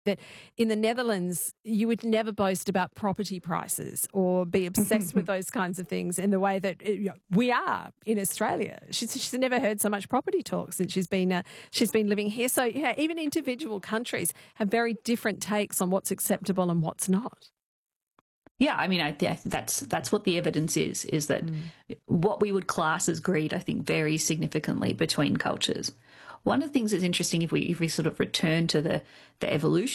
that in the Netherlands, you would never boast about property prices or be obsessed with those kinds of things in the way that we are in Australia. She's never heard so much property talk since she's been living here. So, yeah, even individual countries have very different takes on what's acceptable and what's not. Yeah, I mean, that's what the evidence is that what we would class as greed, I think, varies significantly between cultures. One of the things that's interesting, if we sort of return to the evolution